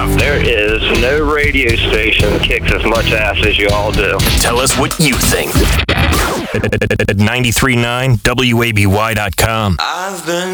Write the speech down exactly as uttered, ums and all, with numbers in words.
stuff. There is no radio station that kicks as much ass as you all do. Tell us what you think. At ninety-three point nine W A B Y dot com. I've been